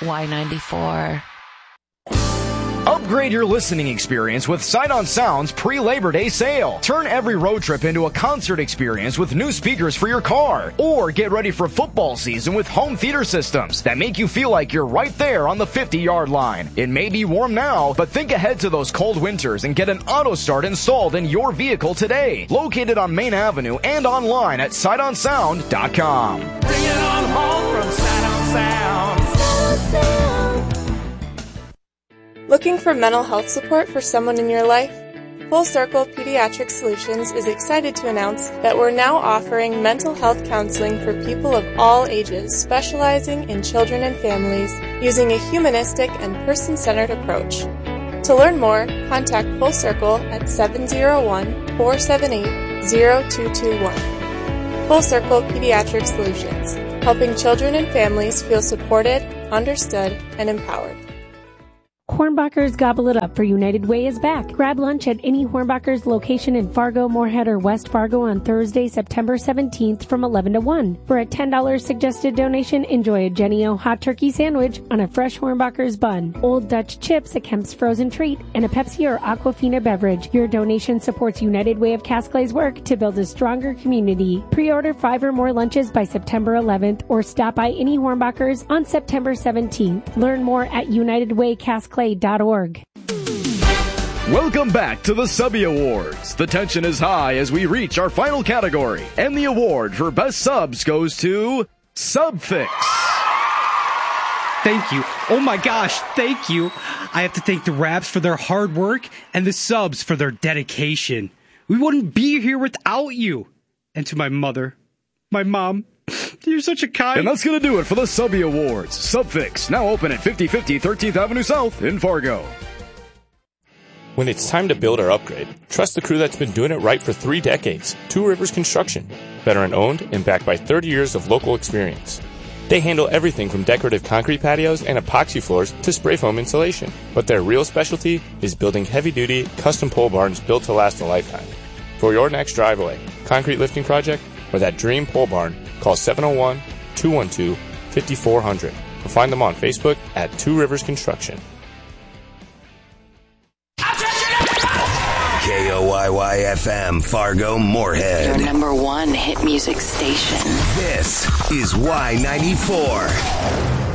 Y94. Upgrade your listening experience with Sight on Sound's pre-Labor Day sale. Turn every road trip into a concert experience with new speakers for your car. Or get ready for football season with home theater systems that make you feel like you're right there on the 50-yard line. It may be warm now, but think ahead to those cold winters and get an auto start installed in your vehicle today. Located on Main Avenue and online at sightonsound.com. Bring it on home from Sight on Sound. Looking for mental health support for someone in your life? Full Circle Pediatric Solutions is excited to announce that we're now offering mental health counseling for people of all ages, specializing in children and families, using a humanistic and person-centered approach. To learn more, contact Full Circle at 701-478-0221. Full Circle Pediatric Solutions, helping children and families feel supported, understood, and empowered. Hornbachers Gobble It Up for United Way is back. Grab lunch at any Hornbachers location in Fargo, Moorhead, or West Fargo on Thursday, September 17th from 11 to 1. For a $10 suggested donation, enjoy a Jenny O hot turkey sandwich on a fresh Hornbachers bun, Old Dutch chips, a Kemp's frozen treat, and a Pepsi or Aquafina beverage. Your donation supports United Way of Casklay's work to build a stronger community. Pre-order 5 or more lunches by September 11th or stop by any Hornbachers on September 17th. Learn more at UnitedWayCasklay.org. Welcome back to the Subby Awards. The tension is high as we reach our final category, and the award for Best Subs goes to Subfix. Thank you. Oh my gosh, thank you. I have to thank the Raps for their hard work and the Subs for their dedication. We wouldn't be here without you. And to my mother, my mom, you're such a kind... And that's going to do it for the Subby Awards. Subfix, now open at 5050 13th Avenue South in Fargo. When it's time to build or upgrade, trust the crew that's been doing it right for 3 decades, Two Rivers Construction. Veteran-owned and backed by 30 years of local experience. They handle everything from decorative concrete patios and epoxy floors to spray foam insulation. But their real specialty is building heavy-duty, custom pole barns built to last a lifetime. For your next driveway, concrete lifting project, or that dream pole barn, call 701-212-5400 or find them on Facebook at Two Rivers Construction. KOYY-FM, Fargo, Moorhead. Your number one hit music station. This is Y94.